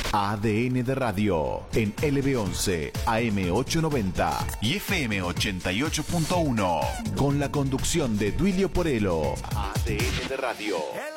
ADN de Radio en LB11, AM890 y FM88.1 con la conducción de Duilio Porello. ADN de Radio.